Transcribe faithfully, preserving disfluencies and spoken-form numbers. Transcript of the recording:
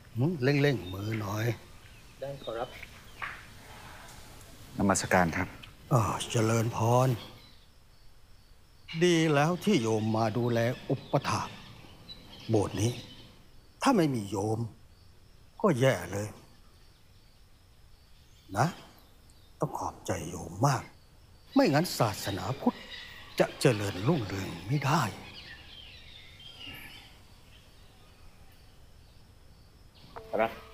หืมเร่งเร่งมือหน่อยได้ขอรับนมัสการครับอ่าเจริญพร ดีแล้วที่โยมมาดูแลอุปถากโบสถ์นี้ ถ้าไม่มีโยม ก็แย่เลย นะ ต้องขอบใจโยมมาก ไม่งั้นศาสนาพุทธจะเจริญรุ่งเรืองไม่ได้ขอรับ